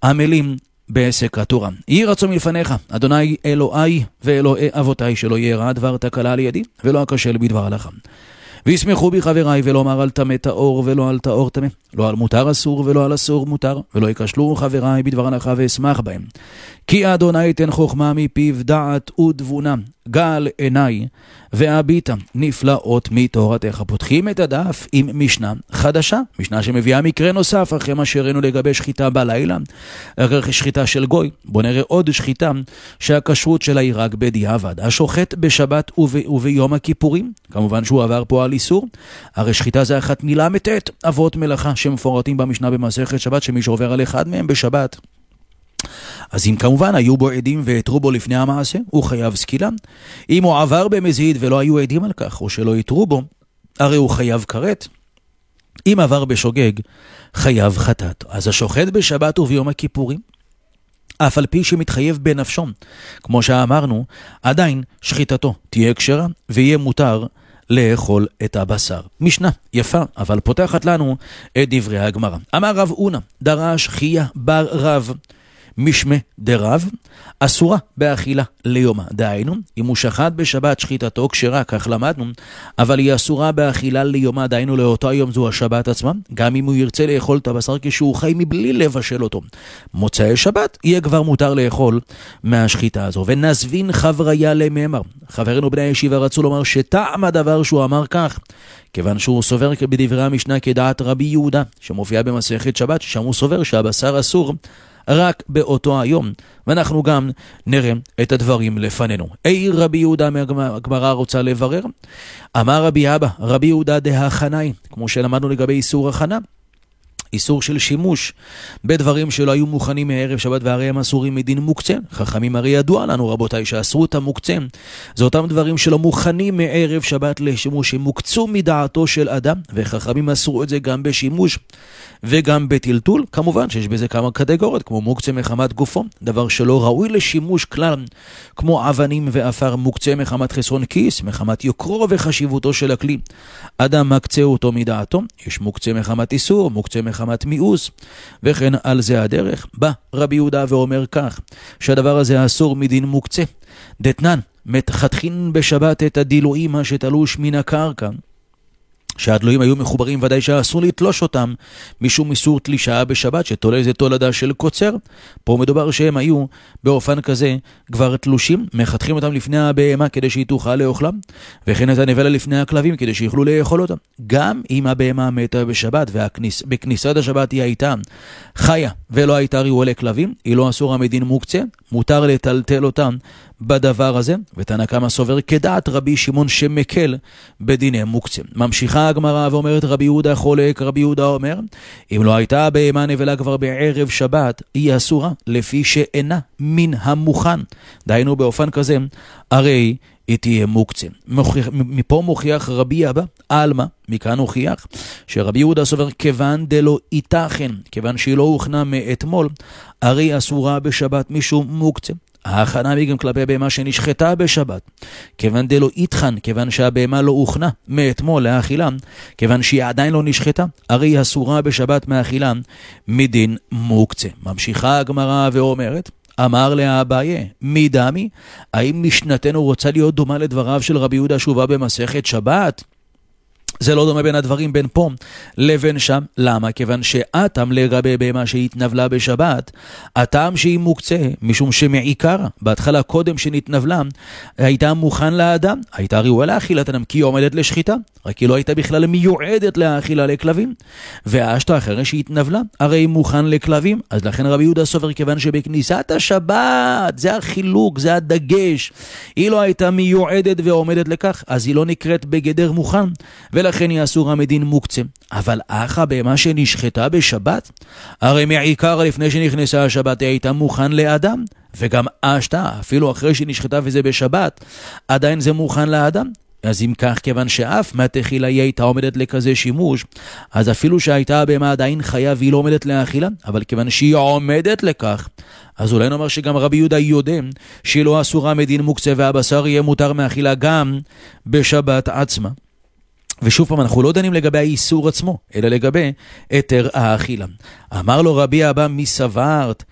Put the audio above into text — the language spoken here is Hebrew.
עמלים בעסק התורה. יהי רצון מלפניך, אדוני אלוהי ואלוהי אבותיי, שלא יהיה רע דבר תקלה לידי, ולא אכשל בדבר הלכה. וישמחו בי חבריי, ולא אמר על טמא טהור ולא על טהור טמא, לא על מותר אסור ולא על אסור מותר, ולא יקשלו חבריי בדבר הלכה ואשמח בהם. כי אדוני ייתן חוכמה מפיו, דעת ותבונה, גל עיניי והביטה נפלאות מתורתך. פותחים את הדף עם משנה חדשה, משנה שמביאה מקרה נוסף אחרי מה שראינו לגבי שחיטה בלילה, אחרי שחיטה של גוי. בוא נראה עוד שחיטה שהכשרות שלה היא רק בדיעבד. השוחט בשבת וביום הכיפורים, כמובן שהוא עבר פה על איסור, הרי שחיטה זה אחת מילה מתת אבות מלאכה שמפורטים במשנה במסכת שבת, שמי שעובר על אחד מהם בשבת, אז אם כמובן היו בו עדים והתרו בו לפני המעשה, הוא חייב סקילה. אם הוא עבר במזיד ולא היו עדים על כך, או שלא התרו בו, הרי הוא חייב כרת. אם עבר בשוגג, חייב חטאת. אז השוחט בשבת וביום הכיפורים, אף על פי שמתחייב בנפשו, כמו שאמרנו, עדיין שחיטתו תהיה כשרה, ויהיה מותר לאכול את הבשר. משנה יפה, אבל פותחת לנו את דברי הגמרא. אמר רב אונה, דרש חייה בר רב, משמה דרב, אסורה באכילה ליומה. דהיינו, אם הוא שחט בשבת שחיטתו כשרה, כך למדנו, אבל היא אסורה באכילה ליומה, דהיינו לאותו יום, זו השבת עצמה, גם אם הוא ירצה לאכול את הבשר כשהוא חי מבלי לבשל אותו. מוצאי שבת יהיה כבר מותר לאכול מהשחיטה הזו. ונזבין חבריה למאמר. חברינו בני הישיבה רצו לומר שטעם הדבר שהוא אמר כך, כיוון שהוא סובר בדברי המשנה כדעת רבי יהודה, שמופיע במסכת שבת, ששם הוא סובר שהבשר אסור רק באותו היום, ואנחנו גם נראה את הדברים לפנינו. רבי יהודה מהגמרא רוצה לברר, אמר רבי אבא, רבי יהודה דהכנאי, כמו שלמדנו לגבי איסור הכנה, איסור של שימוש בדברים שלא היו מוכנים מערב שבת, והרי הם אסורים מדין מוקצה. חכמים הרי ידוע לנו רבותיי שאסרו את המוקצה, זה אותם דברים שלא מוכנים מערב שבת לשימוש, הם מוקצו מדעתו של אדם, וחכמים אסרו את זה גם בשימוש וגם בטלטול. כמובן שיש בזה כמה קטגוריות, כמו מוקצה מחמת גופו, דבר שלא ראוי לשימוש כלל, כמו אבנים ואפר. מוקצה מחמת חסרון כיס, מחמת יוקרו וחשיבותו של הכלי, אדם מקצה אותו מדעתו. יש מוקצה מחמת איסור, מוקצה מחמת מיאוס, וכן על זה הדרך. בא רבי יהודה ואומר כך, שהדבר הזה אסור מדין מוקצה. דתנן, מתחתכין בשבת את הדילויים שתלוש מן הקרקע, שהדלויים היו מחוברים, ודאי שאסור לתלוש אותם משום איסור תלישה בשבת, שתולה זה תולדה של קוצר. פה מדובר שהם היו באופן כזה כבר תלושים, מחתכים אותם לפני הבהמה כדי שהיא תוכל לאוכלם, וכן את הנבלה לפני הכלבים כדי שיוכלו לאכול אותם. גם אם הבהמה מתה בשבת ובכניסת השבת היא הייתה חיה ולא הייתה ראויה לכלבים, היא לא אסורה מדין מוקצה, מותר לטלטל אותם בדבר הזה, ותנא קמא סובר כדעת רבי שמעון שמקל בדיני מוקצה. ממשיכה הגמרא ואומרת רבי יהודה חולק, רבי יהודה אומר, אם לא הייתה בהמה נבלה כבר בערב שבת, היא אסורה לפי שאינה מן המוכן, דהיינו באופן כזה, הרי היא תהיה מוקצה. מפה מוכיח רבי אבא, אלמה, מכאן הוכיח, שרבי יהודה סובר כיוון דלא ייתכן, כיוון שהיא לא הוכנה מאתמול, הרי אסורה בשבת משום מוקצה. ההכנה היא גם כלפי בהמה שנשחטה בשבת, כיוון דלא יתחן, כיוון שהבהמה לא הוכנה מאתמול לאכילה, כיוון שהיא עדיין לא נשחטה, הרי היא אסורה בשבת מאכילה מדין מוקצה. ממשיכה הגמרא ואומרת, אמר לאביי, מי דמי? האם משנתנו רוצה להיות דומה לדבריו של רבי יהודה שהובא במסכת שבת? זה לא דומה בין הדברים, בין פה לבין שם. למה? כיוון שהטעם לגבי בהמה שהתנבלה בשבת, הטעם שהיא מוקצה, משום שמעיקר, בהתחלה קודם שנתנבלה, הייתה מוכן לאדם, הייתה ראויה לאכילת אדם, כי היא עומדת לשחיטה, רק היא לא הייתה בכלל מיועדת לאכילה לכלבים. והאשתה אחרי שהתנבלה, הרי היא מוכן לכלבים, אז לכן רבי יהודה סובר כיוון שבכניסת השבת, זה החילוק, זה הדגש, היא לא הייתה מיועדת ועומדת לכך, אז היא לא נקראת בגדר מוכן, ולכן היא אסורה מדין מוקצה. אבל אחא בהמה שנשחטה בשבת, הרי מעיקר לפני שנכנסה השבת היא הייתה מוכן לאדם, וגם אשתה, אפילו אחרי שנשחטה וזה בשבת, עדיין זה מוכן לאדם. אז אם כך, כיוון שאף מהתחילה היא הייתה עומדת לכזה שימוש, אז אפילו שהייתה הבהמה עדיין חיה והיא לא עומדת לאכילה, אבל כיוון שהיא עומדת לכך, אז אולי נאמר שגם רבי יהודה יודע שהיא לא אסורה מדין מוקצה, והבשר יהיה מותר מאכילה גם בשבת עצמה. ושוב פעם, אנחנו לא דנים לגבי האיסור עצמו, אלא לגבי היתר האכילה. אמר לו רבי אבא, מי סברת